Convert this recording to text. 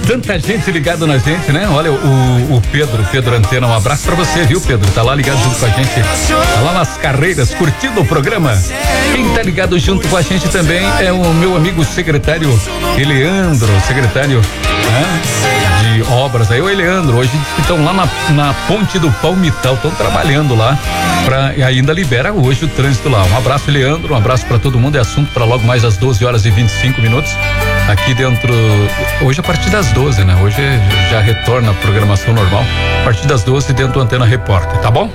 Tanta gente ligada na gente, né? Olha, o Pedro Antena, um abraço pra você, viu, Pedro? Tá lá ligado junto com a gente, tá lá nas carreiras, curtindo o programa. Quem tá ligado junto com a gente também é o meu amigo secretário Eleandro, secretário, né, de obras. Aí o Eleandro, hoje estão lá na Ponte do Palmital, estão trabalhando lá e ainda libera hoje o trânsito lá. Um abraço, Leandro, um abraço pra todo mundo. É assunto pra logo mais às 12h25 aqui dentro, hoje a partir das 12, né? Hoje já retorna a programação normal, a partir das 12 dentro do Antena Repórter, tá bom?